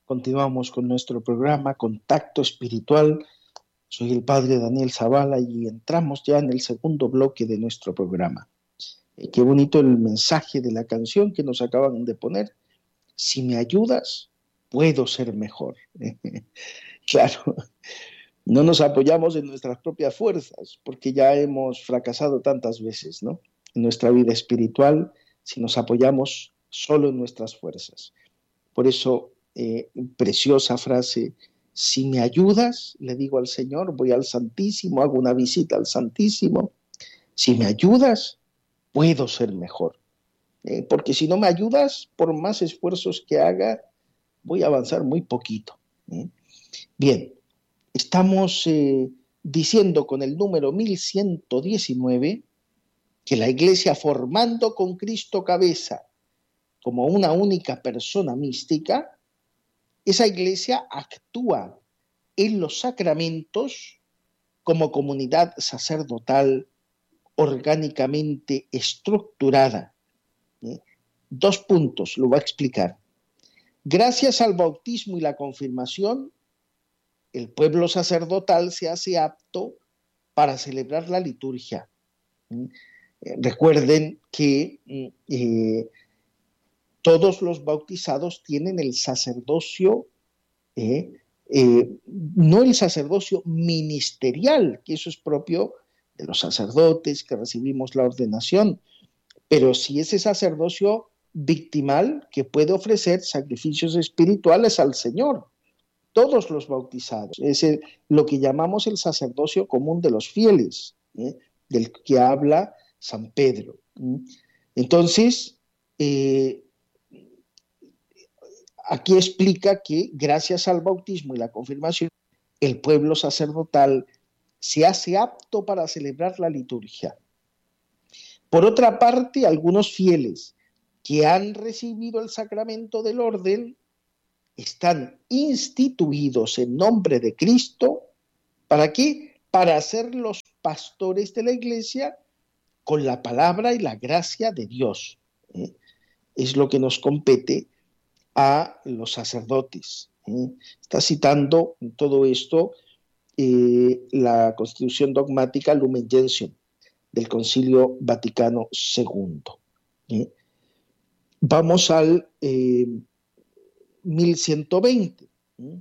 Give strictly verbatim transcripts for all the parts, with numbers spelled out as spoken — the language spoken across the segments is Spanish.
Continuamos con nuestro programa Contacto Espiritual. Soy el padre Daniel Zavala y entramos ya en el segundo bloque de nuestro programa. Eh, qué bonito el mensaje de la canción que nos acaban de poner. Si me ayudas, puedo ser mejor. Claro, no nos apoyamos en nuestras propias fuerzas porque ya hemos fracasado tantas veces, ¿no? En nuestra vida espiritual, si nos apoyamos solo en nuestras fuerzas. Por eso, eh, preciosa frase, si me ayudas, le digo al Señor, voy al Santísimo, hago una visita al Santísimo, si me ayudas, puedo ser mejor. Eh, porque si no me ayudas, por más esfuerzos que haga, voy a avanzar muy poquito. ¿eh? Bien, estamos eh, diciendo con el número mil ciento diecinueve que la Iglesia, formando con Cristo cabeza como una única persona mística, esa Iglesia actúa en los sacramentos como comunidad sacerdotal orgánicamente estructurada. ¿Eh? Dos puntos, lo voy a explicar. Gracias al bautismo y la confirmación, el pueblo sacerdotal se hace apto para celebrar la liturgia. ¿Eh? Recuerden que eh, todos los bautizados tienen el sacerdocio, eh, eh, no el sacerdocio ministerial, que eso es propio de los sacerdotes que recibimos la ordenación, pero sí ese sacerdocio victimal que puede ofrecer sacrificios espirituales al Señor. Todos los bautizados, es el, lo que llamamos el sacerdocio común de los fieles, ¿eh? del que habla San Pedro. ¿eh? Entonces, eh, aquí explica que gracias al bautismo y la confirmación, el pueblo sacerdotal se hace apto para celebrar la liturgia. Por otra parte, algunos fieles que han recibido el sacramento del orden están instituidos en nombre de Cristo. ¿Para qué? Para ser los pastores de la Iglesia con la palabra y la gracia de Dios. ¿eh? Es lo que nos compete a los sacerdotes. ¿eh? Está citando en todo esto eh, la Constitución Dogmática Lumen Gentium del Concilio Vaticano segundo. ¿eh? Vamos al eh, mil ciento veinte. ¿eh?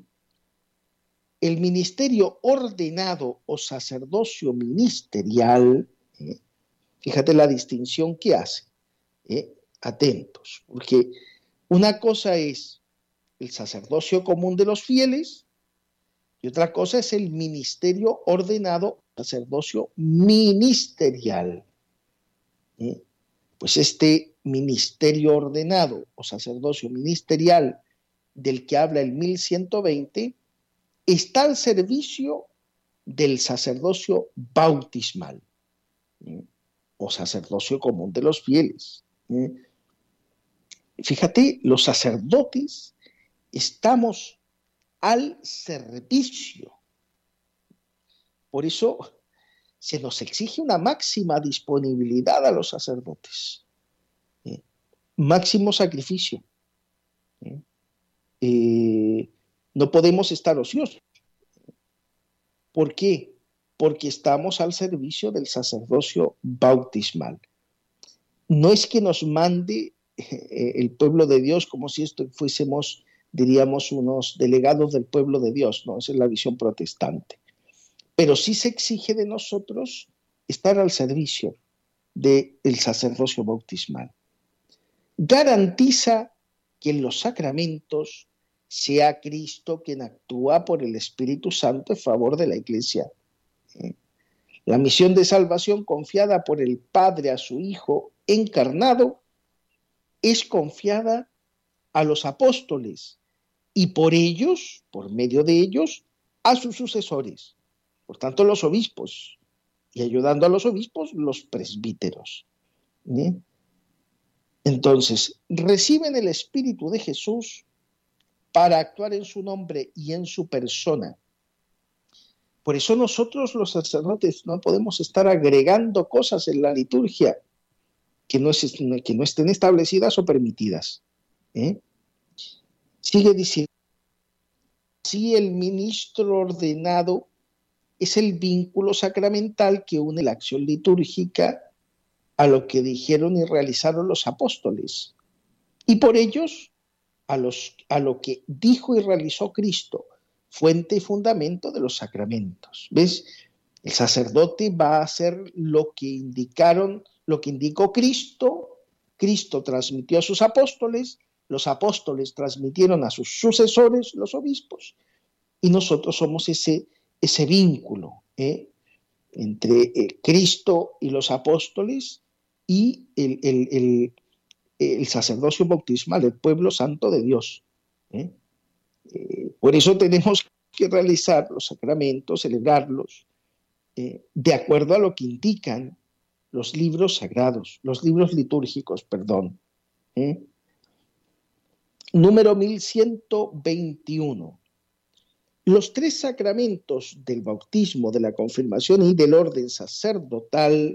El ministerio ordenado o sacerdocio ministerial, ¿eh? fíjate la distinción que hace. ¿eh? Atentos, porque una cosa es el sacerdocio común de los fieles y otra cosa es el ministerio ordenado, sacerdocio ministerial. ¿eh? Pues este ministerio ordenado o sacerdocio ministerial del que habla el mil ciento veinte está al servicio del sacerdocio bautismal ¿eh? o sacerdocio común de los fieles. ¿eh? Fíjate, los sacerdotes estamos al servicio. Por eso se nos exige una máxima disponibilidad a los sacerdotes, ¿eh? máximo sacrificio. ¿eh? Eh, no podemos estar ociosos. ¿Por qué? Porque estamos al servicio del sacerdocio bautismal. No es que nos mande eh, el pueblo de Dios como si esto fuésemos, diríamos, unos delegados del pueblo de Dios, no, esa es la visión protestante. Pero sí se exige de nosotros estar al servicio del sacerdocio bautismal. Garantiza que en los sacramentos sea Cristo quien actúa por el Espíritu Santo en favor de la Iglesia. ¿Eh? La misión de salvación confiada por el Padre a su Hijo encarnado es confiada a los apóstoles y por ellos, por medio de ellos, a sus sucesores. Por tanto, los obispos, y ayudando a los obispos, los presbíteros. ¿Eh? Entonces, reciben el Espíritu de Jesús para actuar en su nombre y en su persona. Por eso nosotros los sacerdotes no podemos estar agregando cosas en la liturgia que no, es, que no estén establecidas o permitidas. ¿Eh? Sigue diciendo, Así el ministro ordenado es el vínculo sacramental que une la acción litúrgica a lo que dijeron y realizaron los apóstoles, y por ellos a, los, a lo que dijo y realizó Cristo, fuente y fundamento de los sacramentos. ¿Ves? El sacerdote va a hacer lo que indicaron, lo que indicó Cristo. Cristo transmitió a sus apóstoles, los apóstoles transmitieron a sus sucesores, los obispos, y nosotros somos ese, ese vínculo ¿eh? entre eh, Cristo y los apóstoles y el, el, el, el sacerdocio bautismal, el pueblo santo de Dios. ¿eh? Eh, por eso tenemos que realizar los sacramentos, celebrarlos, eh, de acuerdo a lo que indican los libros sagrados, los libros litúrgicos, perdón. ¿eh? Número mil ciento veintiuno. Los tres sacramentos del bautismo, de la confirmación y del orden sacerdotal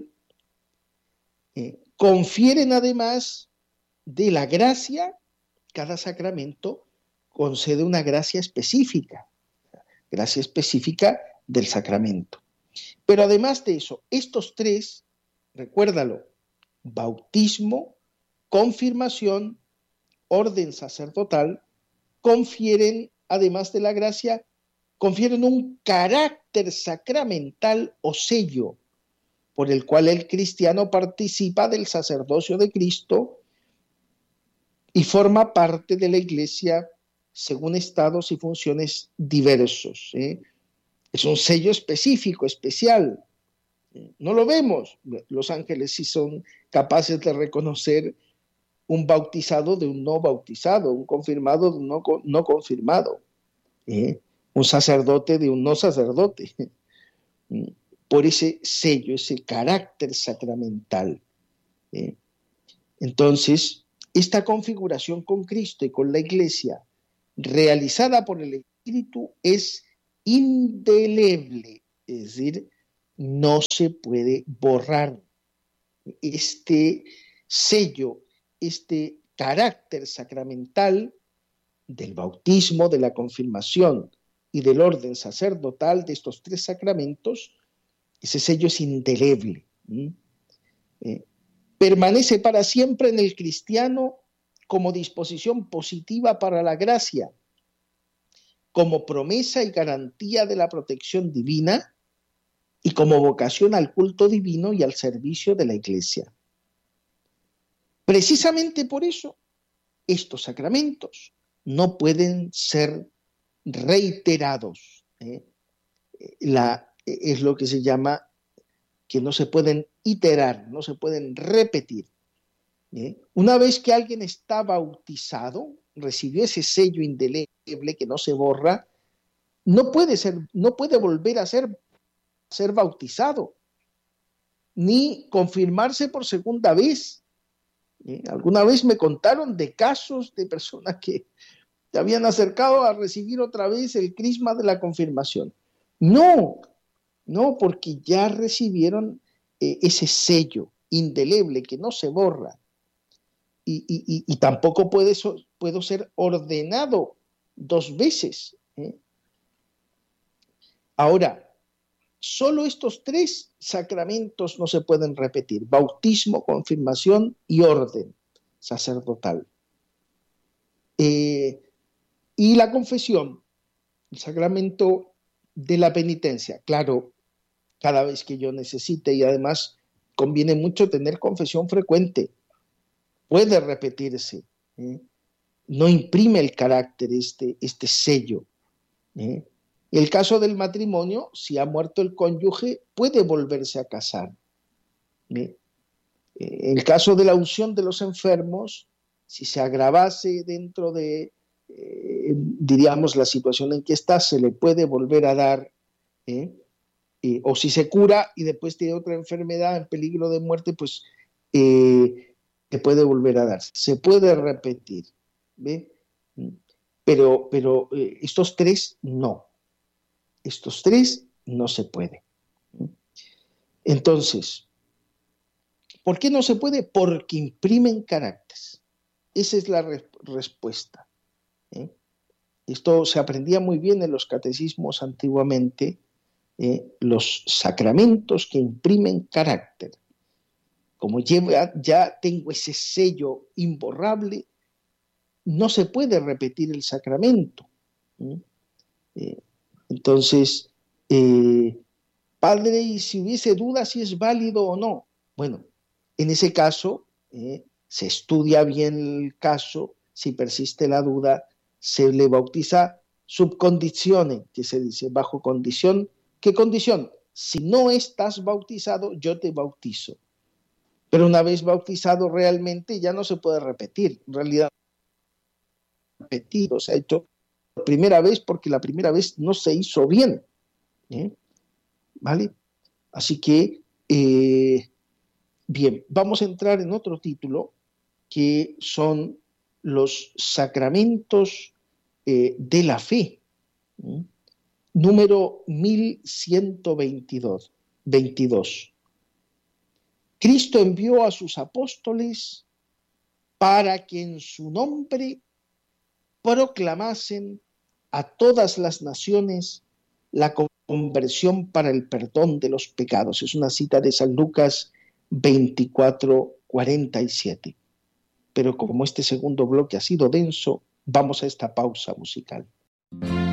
eh, confieren además de la gracia. Cada sacramento concede una gracia específica, gracia específica del sacramento. Pero además de eso, estos tres, recuérdalo, bautismo, confirmación, orden sacerdotal, confieren, además de la gracia, confieren un carácter sacramental o sello por el cual el cristiano participa del sacerdocio de Cristo y forma parte de la Iglesia según estados y funciones diversos. ¿eh? Es un sello específico, especial. No lo vemos. Los ángeles sí son capaces de reconocer un bautizado de un no bautizado, un confirmado de un no, no confirmado, ¿eh? un sacerdote de un no sacerdote, por ese sello, ese carácter sacramental. ¿eh? Entonces, esta configuración con Cristo y con la Iglesia, realizada por el Espíritu, es indeleble, es decir, no se puede borrar. Este sello, este carácter sacramental del bautismo, de la confirmación y del orden sacerdotal, de estos tres sacramentos, ese sello es indeleble. ¿Mm? Eh, permanece para siempre en el cristiano como disposición positiva para la gracia, como promesa y garantía de la protección divina y como vocación al culto divino y al servicio de la Iglesia. Precisamente por eso, estos sacramentos no pueden ser reiterados. ¿eh? La, es lo que se llama que no se pueden iterar, no se pueden repetir. ¿eh? Una vez que alguien está bautizado, recibió ese sello indeleble que no se borra, no puede ser, no puede volver a ser, ser bautizado, ni confirmarse por segunda vez. ¿eh? Alguna vez me contaron de casos de personas que se habían acercado a recibir otra vez el crisma de la confirmación. No, no, porque ya recibieron eh, ese sello indeleble que no se borra. Y, y, y tampoco puede so, puedo ser ordenado dos veces. ¿eh? Ahora, solo estos tres sacramentos no se pueden repetir: bautismo, confirmación y orden sacerdotal. Eh, y la confesión, el sacramento de la penitencia, claro, cada vez que yo necesite, y además conviene mucho tener confesión frecuente. Puede repetirse, ¿eh? no imprime el carácter, este, este sello. ¿eh? El caso del matrimonio, si ha muerto el cónyuge, puede volverse a casar. ¿eh? El caso de la unción de los enfermos, si se agravase dentro de, eh, diríamos, la situación en que está, se le puede volver a dar, ¿eh? Eh, o si se cura y después tiene otra enfermedad en peligro de muerte, pues eh, se puede volver a dar, se puede repetir, ¿ve? Pero, pero eh, estos tres no, estos tres no se puede. Entonces, ¿por qué no se puede? Porque imprimen caracteres. Esa es la re- respuesta. ¿eh? Esto se aprendía muy bien en los catecismos antiguamente, eh, los sacramentos que imprimen carácter. Como lleva, ya tengo ese sello imborrable, no se puede repetir el sacramento. ¿Mm? Eh, entonces, eh, padre, y si hubiese duda si es válido o no, bueno, en ese caso eh, se estudia bien el caso, si persiste la duda, se le bautiza sub conditione, que se dice, bajo condición. ¿Qué condición? Si no estás bautizado, yo te bautizo. Pero una vez bautizado realmente ya no se puede repetir. En realidad, repetido, se ha hecho por primera vez porque la primera vez no se hizo bien. ¿eh? ¿Vale? Así que, eh, bien, vamos a entrar en otro título que son los sacramentos eh, de la fe. ¿eh? Número mil ciento veintidós. veintidós. Cristo envió a sus apóstoles para que en su nombre proclamasen a todas las naciones la conversión para el perdón de los pecados. Es una cita de San Lucas veinticuatro, cuarenta y siete. Pero como este segundo bloque ha sido denso, vamos a esta pausa musical.